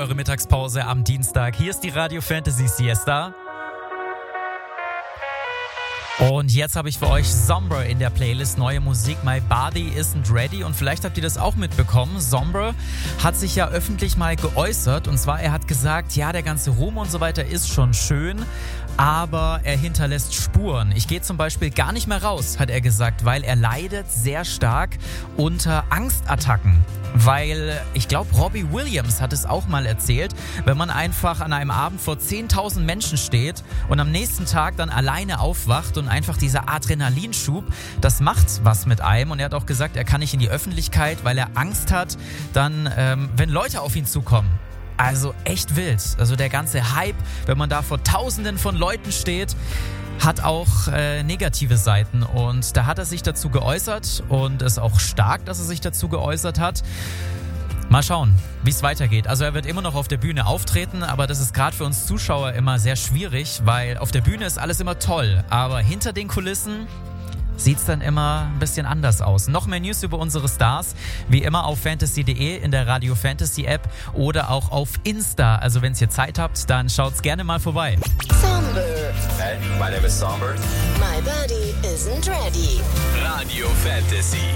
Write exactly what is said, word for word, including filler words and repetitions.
eure Mittagspause am Dienstag. Hier ist die Radio Fantasy Siesta. Und jetzt habe ich für euch Sombra in der Playlist, neue Musik, My Body Isn't Ready. Und vielleicht habt ihr das auch mitbekommen. Sombra hat sich ja öffentlich mal geäußert. Und zwar, er hat gesagt, ja, der ganze Ruhm und so weiter ist schon schön, aber er hinterlässt Spuren. Ich gehe zum Beispiel gar nicht mehr raus, hat er gesagt, weil er leidet sehr stark unter Angstattacken. Weil, ich glaube, Robbie Williams hat es auch mal erzählt, wenn man einfach an einem Abend vor zehntausend Menschen steht und am nächsten Tag dann alleine aufwacht und einfach dieser Adrenalinschub, das macht was mit einem. Und er hat auch gesagt, er kann nicht in die Öffentlichkeit, weil er Angst hat, dann, ähm, wenn Leute auf ihn zukommen. Also echt wild. Also der ganze Hype, wenn man da vor Tausenden von Leuten steht, hat auch äh, negative Seiten. Und da hat er sich dazu geäußert und ist auch stark, dass er sich dazu geäußert hat. Mal schauen, wie es weitergeht. Also er wird immer noch auf der Bühne auftreten, aber das ist gerade für uns Zuschauer immer sehr schwierig, weil auf der Bühne ist alles immer toll, aber hinter den Kulissen sieht's dann immer ein bisschen anders aus. Noch mehr News über unsere Stars, wie immer auf fantasy punkt de in der Radio Fantasy App oder auch auf Insta. Also wenn ihr Zeit habt, dann schaut's gerne mal vorbei. Somber. Hey, my name is Somber. My body isn't ready. Radio Fantasy.